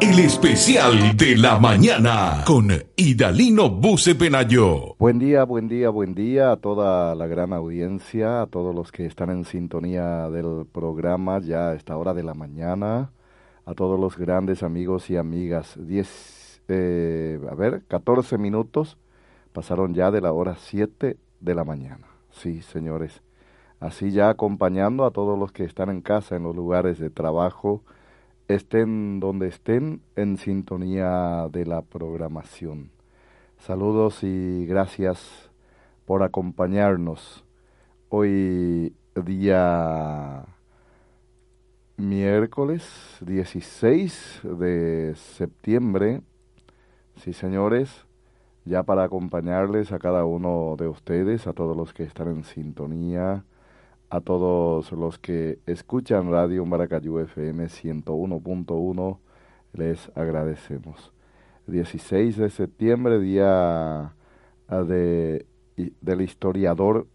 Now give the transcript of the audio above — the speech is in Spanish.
El especial de la mañana con Idalino Buce Penayo. Buen día, buen día, buen día a toda la gran audiencia, a todos los que están en sintonía del programa ya a esta hora de la mañana, a todos los grandes amigos y amigas. 14 minutos pasaron ya de la hora 7 de la mañana. Sí, señores, así ya acompañando a todos los que están en casa, en los lugares de trabajo, estén donde estén, en sintonía de la programación. Saludos y gracias por acompañarnos. Hoy día miércoles 16 de septiembre, sí señores, ya para acompañarles a cada uno de ustedes, a todos los que están en sintonía, a todos los que escuchan Radio Maracayú FM 101.1, les agradecemos. 16 de septiembre, día del historiador